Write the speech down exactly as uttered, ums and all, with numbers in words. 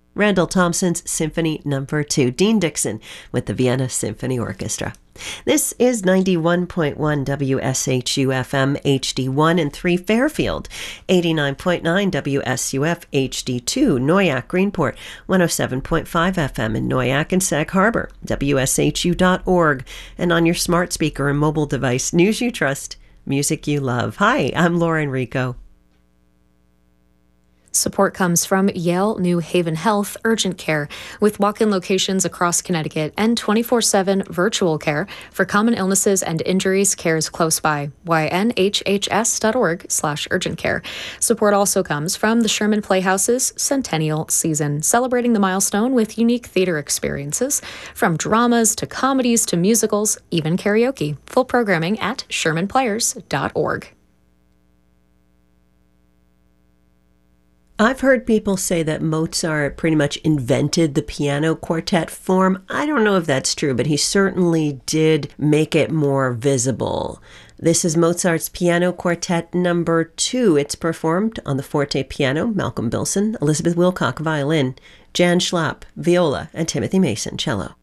Randall Thompson's Symphony Number two, Dean Dixon with the Vienna Symphony Orchestra. This is ninety-one point one W S H U F M H D one and three Fairfield, eighty-nine point nine W S U F H D two Noyak Greenport, one oh seven point five F M in Noyak and Sag Harbor, W S H U dot org, and on your smart speaker and mobile device, news you trust, music you love. Hi, I'm Lauren Rico. Support comes from Yale New Haven Health Urgent Care, with walk-in locations across Connecticut and twenty-four seven virtual care for common illnesses and injuries. Care is close by. Y N H H S dot org slash urgent care. Support also comes from the Sherman Playhouse's Centennial Season, celebrating the milestone with unique theater experiences, from dramas to comedies to musicals, even karaoke. Full programming at sherman players dot org. I've heard people say that Mozart pretty much invented the piano quartet form. I don't know if that's true, but he certainly did make it more visible. This is Mozart's Piano Quartet Number two. It's performed on the forte piano, Malcolm Bilson, Elizabeth Wilcock, violin, Jan Schlapp, viola, and Timothy Mason, cello.